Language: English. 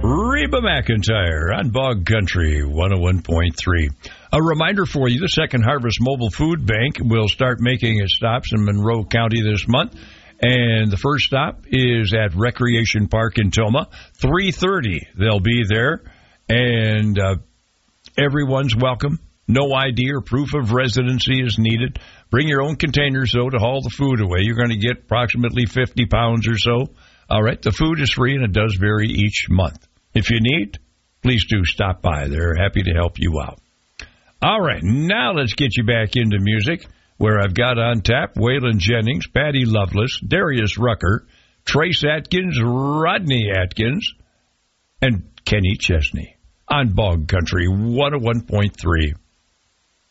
Reba McEntire on Bog Country 101.3. A reminder for you, the Second Harvest Mobile Food Bank will start making its stops in Monroe County this month. And the first stop is at Recreation Park in Toma. 3:30, they'll be there. And everyone's welcome. No ID or proof of residency is needed. Bring your own containers, though, to haul the food away. You're going to get approximately 50 pounds or so. All right, the food is free, and it does vary each month. If you need, please do stop by. They're happy to help you out. All right, now let's get you back into music, where I've got on tap Waylon Jennings, Patty Loveless, Darius Rucker, Trace Atkins, Rodney Atkins, and Kenny Chesney on Bog Country 101.3.